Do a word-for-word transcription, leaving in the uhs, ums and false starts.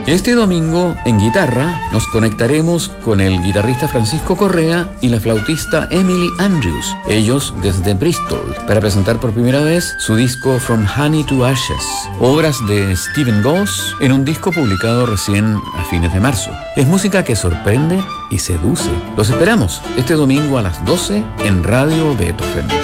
Este domingo, en guitarra, nos conectaremos con el guitarrista Francisco Correa y la flautista Emily Andrews, ellos desde Bristol, para presentar por primera vez su disco From Honey to Ashes, obras de Stephen Goss en un disco publicado recién a fines de marzo. Es música que sorprende y seduce. Los esperamos este domingo a las doce en Radio Beethoven.